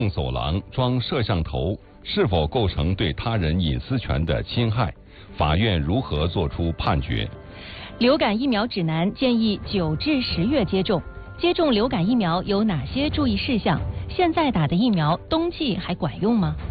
走廊装摄像头是否构成对他人隐私权的侵害？法院如何作出判决？ 流感疫苗指南建议9至10月接种。接种流感疫苗有哪些注意事项？现在打的疫苗冬季还管用吗？